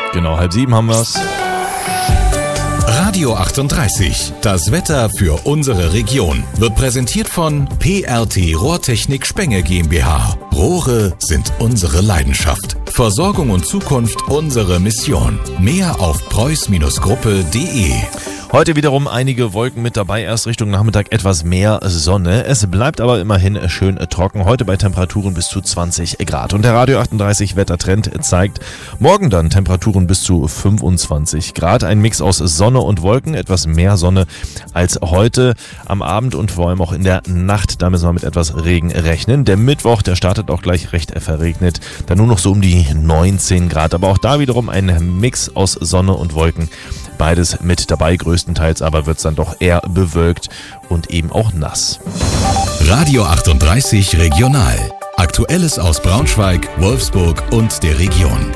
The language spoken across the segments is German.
Genau, 6:30 haben wir's. Radio 38, das Wetter für unsere Region, wird präsentiert von PRT Rohrtechnik Spenge GmbH. Rohre sind unsere Leidenschaft. Versorgung und Zukunft unsere Mission. Mehr auf preuß-gruppe.de. Heute wiederum einige Wolken mit dabei, erst Richtung Nachmittag etwas mehr Sonne. Es bleibt aber immerhin schön trocken, heute bei Temperaturen bis zu 20 Grad. Und der Radio 38 Wettertrend zeigt morgen dann Temperaturen bis zu 25 Grad. Ein Mix aus Sonne und Wolken, etwas mehr Sonne als heute am Abend und vor allem auch in der Nacht. Da müssen wir mit etwas Regen rechnen. Der Mittwoch, der startet auch gleich recht verregnet, dann nur noch so um die 19 Grad. Aber auch da wiederum ein Mix aus Sonne und Wolken. Beides mit dabei, größtenteils aber wird es dann doch eher bewölkt und eben auch nass. Radio 38 Regional. Aktuelles aus Braunschweig, Wolfsburg und der Region.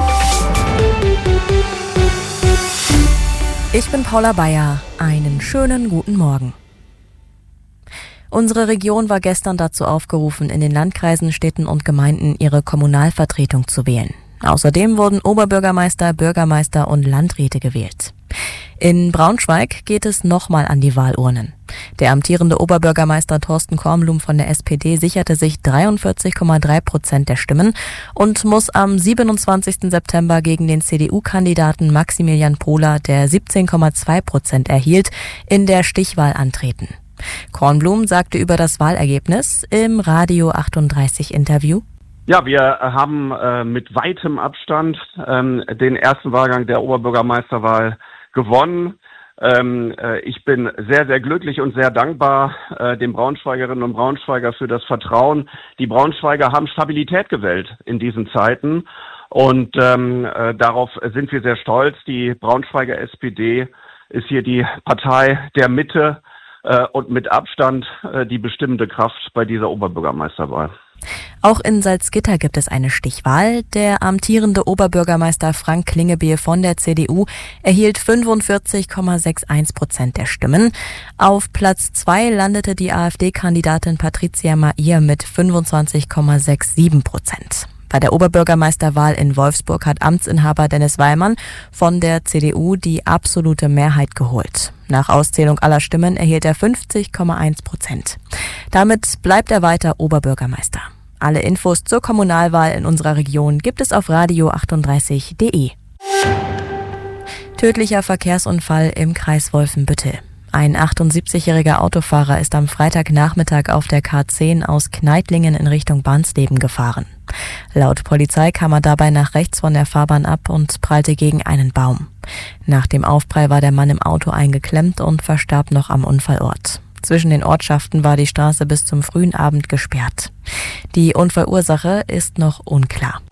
Ich bin Paula Bayer. Einen schönen guten Morgen. Unsere Region war gestern dazu aufgerufen, in den Landkreisen, Städten und Gemeinden ihre Kommunalvertretung zu wählen. Außerdem wurden Oberbürgermeister, Bürgermeister und Landräte gewählt. In Braunschweig geht es nochmal an die Wahlurnen. Der amtierende Oberbürgermeister Thorsten Kornblum von der SPD sicherte sich 43,3% der Stimmen und muss am 27. September gegen den CDU-Kandidaten Maximilian Pohler, der 17,2% erhielt, in der Stichwahl antreten. Kornblum sagte über das Wahlergebnis im Radio 38 Interview: Ja, wir haben mit weitem Abstand den ersten Wahlgang der Oberbürgermeisterwahl gewonnen. Ich bin sehr, sehr glücklich und sehr dankbar den Braunschweigerinnen und Braunschweiger für das Vertrauen. Die Braunschweiger haben Stabilität gewählt in diesen Zeiten und darauf sind wir sehr stolz. Die Braunschweiger SPD ist hier die Partei der Mitte und mit Abstand die bestimmende Kraft bei dieser Oberbürgermeisterwahl. Auch in Salzgitter gibt es eine Stichwahl. Der amtierende Oberbürgermeister Frank Klingebehl von der CDU erhielt 45,61% der Stimmen. Auf Platz 2 landete die AfD-Kandidatin Patricia Mair mit 25,67%. Bei der Oberbürgermeisterwahl in Wolfsburg hat Amtsinhaber Dennis Weilmann von der CDU die absolute Mehrheit geholt. Nach Auszählung aller Stimmen erhielt er 50,1%. Damit bleibt er weiter Oberbürgermeister. Alle Infos zur Kommunalwahl in unserer Region gibt es auf radio38.de. Tödlicher Verkehrsunfall im Kreis Wolfenbüttel. Ein 78-jähriger Autofahrer ist am Freitagnachmittag auf der K10 aus Kneitlingen in Richtung Barnsleben gefahren. Laut Polizei kam er dabei nach rechts von der Fahrbahn ab und prallte gegen einen Baum. Nach dem Aufprall war der Mann im Auto eingeklemmt und verstarb noch am Unfallort. Zwischen den Ortschaften war die Straße bis zum frühen Abend gesperrt. Die Unfallursache ist noch unklar.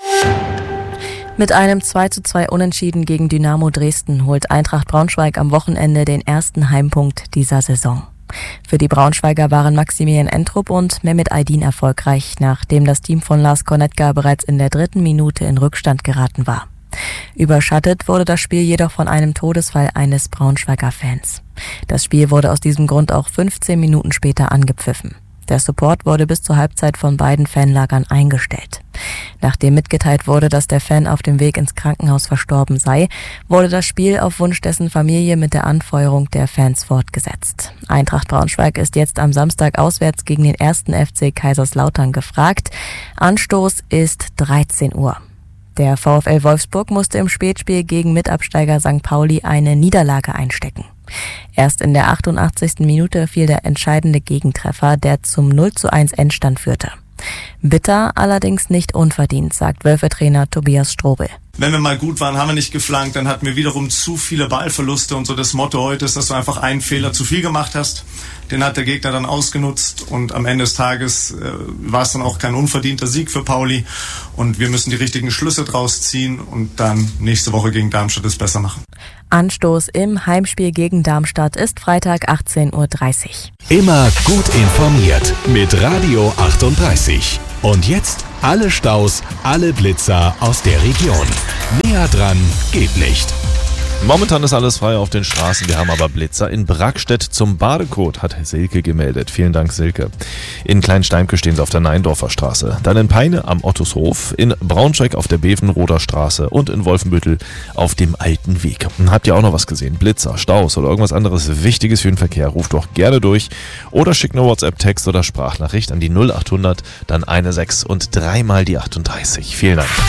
Mit einem 2:2 Unentschieden gegen Dynamo Dresden holt Eintracht Braunschweig am Wochenende den ersten Heimpunkt dieser Saison. Für die Braunschweiger waren Maximilian Entrup und Mehmet Aydin erfolgreich, nachdem das Team von Lars Kornetka bereits in der 3. Minute in Rückstand geraten war. Überschattet wurde das Spiel jedoch von einem Todesfall eines Braunschweiger Fans. Das Spiel wurde aus diesem Grund auch 15 Minuten später angepfiffen. Der Support wurde bis zur Halbzeit von beiden Fanlagern eingestellt. Nachdem mitgeteilt wurde, dass der Fan auf dem Weg ins Krankenhaus verstorben sei, wurde das Spiel auf Wunsch dessen Familie mit der Anfeuerung der Fans fortgesetzt. Eintracht Braunschweig ist jetzt am Samstag auswärts gegen den 1. FC Kaiserslautern gefragt. Anstoß ist 13 Uhr. Der VfL Wolfsburg musste im Spätspiel gegen Mitabsteiger St. Pauli eine Niederlage einstecken. Erst in der 88. Minute fiel der entscheidende Gegentreffer, der zum 0:1 Endstand führte. Bitter, allerdings nicht unverdient, sagt Wölfe-Trainer Tobias Strobel. Wenn wir mal gut waren, haben wir nicht geflankt, dann hatten wir wiederum zu viele Ballverluste und so das Motto heute ist, dass du einfach einen Fehler zu viel gemacht hast. Den hat der Gegner dann ausgenutzt und am Ende des Tages war es dann auch kein unverdienter Sieg für Pauli und wir müssen die richtigen Schlüsse draus ziehen und dann nächste Woche gegen Darmstadt es besser machen. Anstoß im Heimspiel gegen Darmstadt ist Freitag 18:30 Uhr. Immer gut informiert mit Radio 38. Und jetzt alle Staus, alle Blitzer aus der Region. Näher dran geht nicht. Momentan ist alles frei auf den Straßen, wir haben aber Blitzer. In Brackstedt zum Badecode, hat Silke gemeldet. Vielen Dank, Silke. In Kleinsteimke stehen sie auf der Neindorfer Straße. Dann in Peine am Ottushof, in Braunschweig auf der Bevenroder Straße und in Wolfenbüttel auf dem Alten Weg. Habt ihr auch noch was gesehen? Blitzer, Staus oder irgendwas anderes Wichtiges für den Verkehr? Ruft doch gerne durch oder schickt eine WhatsApp-Text oder Sprachnachricht an die 0800, dann 16 und 3 mal die 38. Vielen Dank.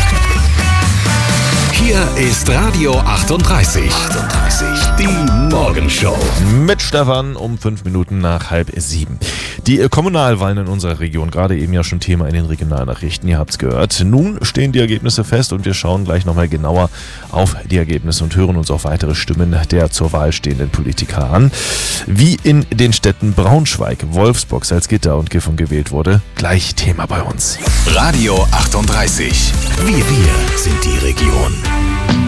Hier ist Radio 38. Die Morgenshow. Mit Stefan um 5 Minuten nach 6:30. Die Kommunalwahlen in unserer Region, gerade eben ja schon Thema in den Regionalnachrichten, ihr habt's gehört. Nun stehen die Ergebnisse fest und wir schauen gleich nochmal genauer auf die Ergebnisse und hören uns auch weitere Stimmen der zur Wahl stehenden Politiker an. Wie in den Städten Braunschweig, Wolfsburg, Salzgitter und Gifhorn gewählt wurde, gleich Thema bei uns. Radio 38. Wir sind die Region.